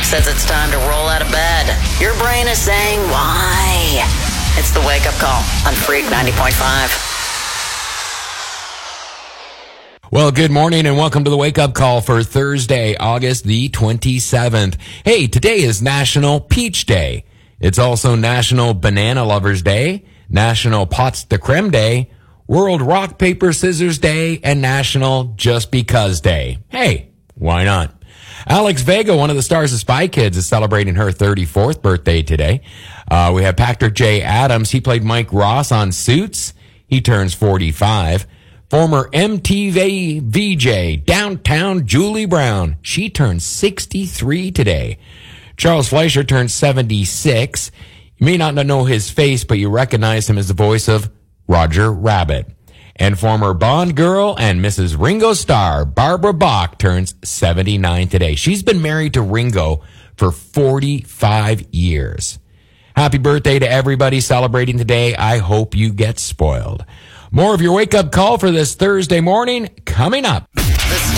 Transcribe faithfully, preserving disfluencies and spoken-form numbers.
says it's time to roll out of bed. Your brain is saying, why? It's the Wake Up Call on Freak ninety point five. Well, good morning and welcome to the Wake Up Call for Thursday, August the twenty-seventh. Hey, today is National Peach Day. It's also National Banana Lovers Day, National Pots de Creme Day, World Rock, Paper, Scissors Day, and National Just Because Day. Hey, why not? Alex Vega, one of the stars of Spy Kids, is celebrating her thirty-fourth birthday today. Uh, we have Patrick J. Adams. He played Mike Ross on Suits. He turns forty-five. Former M T V V J, Downtown Julie Brown. She turns sixty-three today. Charles Fleischer turns seventy-six. You may not know his face, but you recognize him as the voice of Roger Rabbit. And former Bond girl and Missus Ringo Starr, Barbara Bach, turns seventy-nine today. She's been married to Ringo for forty-five years. Happy birthday to everybody celebrating today. I hope you get spoiled. More of your wake-up call for this Thursday morning coming up. The